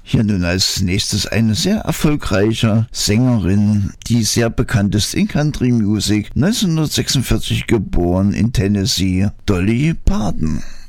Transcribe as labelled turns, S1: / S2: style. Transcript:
S1: Hier nun als nächstes eine sehr erfolgreiche Sängerin, die sehr bekannt ist in Country Music, 1946 geboren in Tennessee, Dolly Parton.